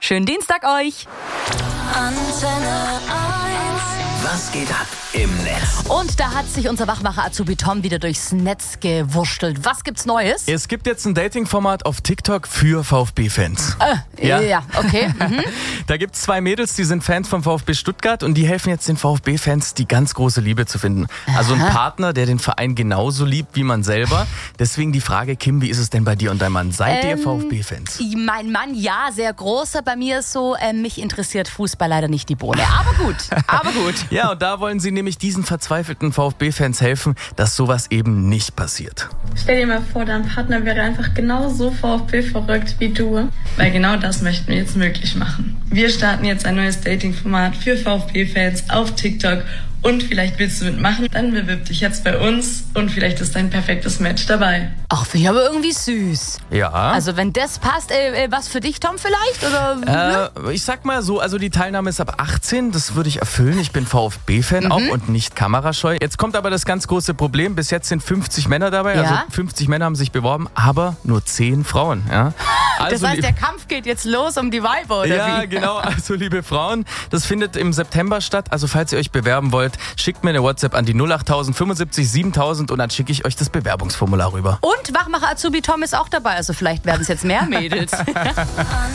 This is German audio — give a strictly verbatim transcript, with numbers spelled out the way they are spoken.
Schönen Dienstag euch. Antenne eins. Was geht ab im Netz? Und da hat sich unser Wachmacher Azubi Tom wieder durchs Netz gewurschtelt. Was gibt's Neues? Es gibt jetzt ein Dating-Format auf TikTok für VfB-Fans. Äh, ja. ja, okay. Mhm. Da gibt's zwei Mädels, die sind Fans vom VfB Stuttgart und die helfen jetzt den VfB-Fans, die ganz große Liebe zu finden. Also ein Partner, der den Verein genauso liebt wie man selber. Deswegen die Frage, Kim, wie ist es denn bei dir und deinem Mann? Seid Ähm, ihr VfB-Fans? Mein Mann, ja, sehr großer. Bei mir ist so, äh, mich interessiert Fußball leider nicht die Bohne. Aber gut, aber gut. Ja, und da wollen sie nämlich diesen verzweifelten VfB-Fans helfen, dass sowas eben nicht passiert. Stell dir mal vor, dein Partner wäre einfach genauso VfB-verrückt wie du. Weil genau das möchten wir jetzt möglich machen. Wir starten jetzt ein neues Dating-Format für VfB-Fans auf TikTok. Und vielleicht willst du mitmachen, dann bewirb dich jetzt bei uns und vielleicht ist dein perfektes Match dabei. Ach, finde ich aber irgendwie süß. Ja. Also wenn das passt, äh, äh, was für dich, Tom, vielleicht? Oder? Äh, ich sag mal so, also die Teilnahme ist ab achtzehn, das würde ich erfüllen. Ich bin VfB-Fan Mhm. auch und nicht kamerascheu. Jetzt kommt aber das ganz große Problem. Bis jetzt sind fünfzig Männer dabei, Ja. also fünfzig Männer haben sich beworben, aber nur zehn Frauen. Ja. Das Also, heißt, lieb- der Kampf geht jetzt los um die Weiber, oder ja, wie? genau. Also liebe Frauen, das findet im September statt. Also falls ihr euch bewerben wollt, schickt mir eine WhatsApp an die null acht null null fünfundsiebzig siebentausend und dann schicke ich euch das Bewerbungsformular rüber. Und Wachmacher Azubi Tom ist auch dabei, also vielleicht werden es jetzt mehr Mädels. Antenne